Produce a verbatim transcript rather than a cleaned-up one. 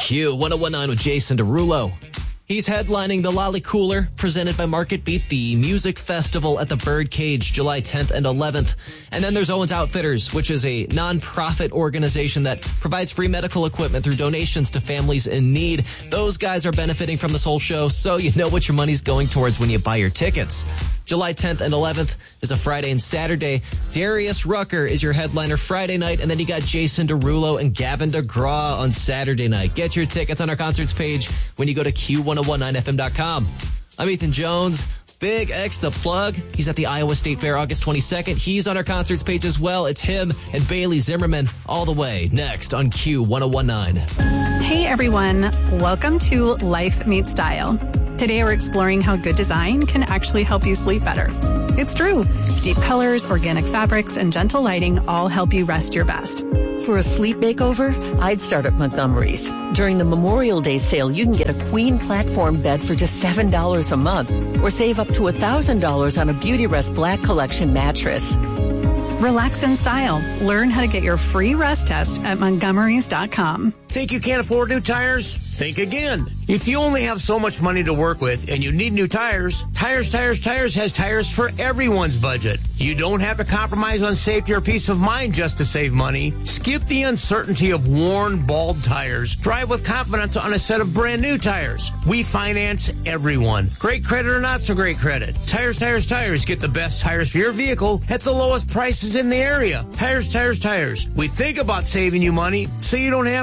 Q one oh one nine with Jason Derulo. He's headlining the Lolly Cooler, presented by Market Beat, the music festival at the Birdcage, July tenth and eleventh. And then there's Owens Outfitters, which is a non-profit organization that provides free medical equipment through donations to families in need. Those guys are benefiting from this whole show, so you know what your money's going towards when you buy your tickets. July tenth and eleventh is a Friday and Saturday. Darius Rucker is your headliner Friday night, and then you got Jason Derulo and Gavin DeGraw on Saturday night. Get your tickets on our concerts page when you go to Q one oh one nine F M dot com. I'm Ethan Jones. Big X the Plug. He's at the Iowa State Fair August twenty-second. He's on our concerts page as well. It's him and Bailey Zimmerman all the way next on Q one oh one nine. Hey everyone, welcome to Life Meets Style. Today we're exploring how good design can actually help you sleep better. It's true. Deep colors, organic fabrics, and gentle lighting all help you rest your best. For a sleep makeover, I'd start at Montgomery's. During the Memorial Day sale, you can get a queen platform bed for just seven dollars a month, or save up to one thousand dollars on a Beautyrest Black Collection mattress. Relax in style. Learn how to get your free rest test at Montgomerys dot com. Think you can't afford new tires? Think again. If you only have so much money to work with and you need new tires, Tires, Tires, Tires has tires for everyone's budget. You don't have to compromise on safety or peace of mind just to save money. Skip the uncertainty of worn, bald tires. Drive with confidence on a set of brand new tires. We finance everyone. Great credit or not so great credit. Tires, Tires, Tires. Get the best tires for your vehicle at the lowest prices in the area. Tires, Tires, Tires. We think about saving you money so you don't have